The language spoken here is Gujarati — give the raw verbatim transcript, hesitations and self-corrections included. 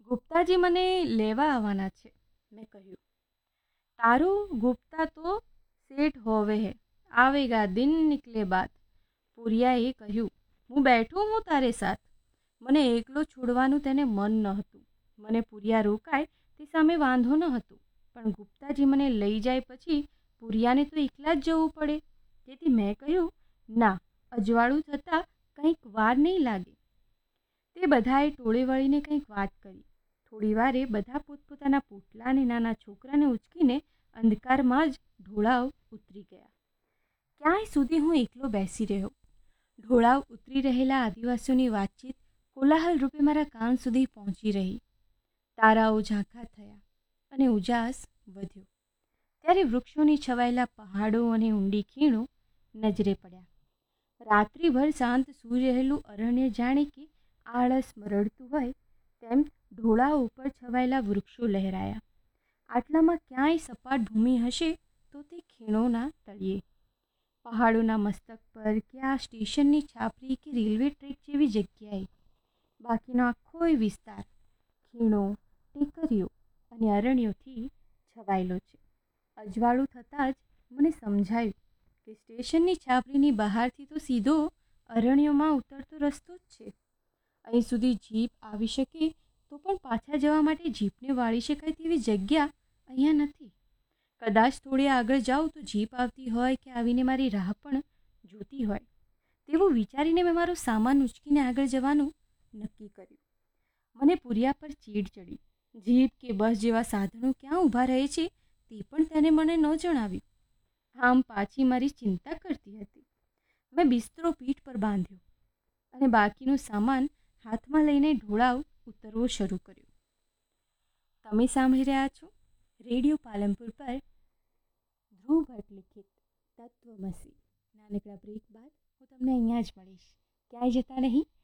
ગુપ્તાજી મને લેવા આવવાના છે. મેં કહ્યું, તારું ગુપ્તા તો સેઠ હોવે હે, આવેગા દિન નિકલે બાદ. પુરિયાએ કહ્યું, હું બેઠું હું તારે સાથ. મને એકલો છોડવાનું તેને મન ન હતું. મને પુરિયા રોકાય તે સામે વાંધો ન હતો, પણ ગુપ્તાજી મને લઈ જાય પછી પુરિયાને તો એકલા જ જવું પડે. તેથી મેં કહ્યું, ના, અજવાળું થતાં કંઈક વાર નહીં લાગે. તે બધાએ ટોળે વળીને કંઈક વાત કરી. થોડી વારે બધા પોતપોતાના પોટલા અને નાના છોકરાને ઉચકીને અંધકારમાં જ ઢોળાવ ઉતરી ગયા. ક્યાંય સુધી હું એકલો બેસી રહ્યો. ઢોળાવ ઉતરી રહેલા આદિવાસીઓની વાતચીત કોલાહલ રૂપે મારા કાન સુધી પહોંચી રહી. તારાઓ ઝાંખા થયા અને ઉજાસ વધ્યો. ત્યારે વૃક્ષોની છવાયેલા પહાડો અને ઊંડી ખીણો નજરે પડ્યા. રાત્રિભર શાંત સૂઈ રહેલું અરણ્ય જાણે કે આળસ મરડતું હોય તેમ ઢોળાવ ઉપર છવાયેલા વૃક્ષો લહેરાયા. આટલામાં ક્યાંય સપાટ ભૂમિ હશે તો તે ખીણોના તળિયે, પહાડોના મસ્તક પર કે આ સ્ટેશનની છાપરી કે રેલવે ટ્રેક જેવી જગ્યાએ. બાકીનો આખો વિસ્તાર ખીણો, ટેકરીઓ અને અરણ્યોથી છવાયેલો છે. અજવાળું થતાં જ મને સમજાયું કે સ્ટેશનની છાપરીની બહારથી તો સીધો અરણ્યોમાં ઉતરતો રસ્તો જ છે. અહીં સુધી જીપ આવી શકે તો પણ પાછા જવા માટે જીપને વાળી શકાય તેવી જગ્યા અહીંયા નથી. કદાચ થોડી આગળ જાઉં તો જીપ આવતી હોય કે આવીને મારી રાહ પણ જોતી હોય તેવું વિચારીને મેં મારો સામાન ઉચકીને આગળ જવાનું નક્કી કર્યું. મને પુરિયા પર ચીડ ચડી. જીપ કે બસ જેવા સાધનો ક્યાં ઊભા રહે છે તે પણ તેને મને ન જણાવ્યું. આમ પાછી મારી ચિંતા કરતી હતી. મેં બિસ્તરો પીઠ પર બાંધ્યો અને બાકીનો સામાન હાથમાં લઈને ઢોળાવ ઉતરવો શરૂ કર્યો. તમે સાંભળી રહ્યા છો રેડિયો પાલનપુર પર ધ્રુવ ભટ્ટ લિખિત તત્વમસી. નાનકડા બ્રેક બાદ હું તમને અહીંયા જ મળીશ. ક્યાંય જતા નહીં.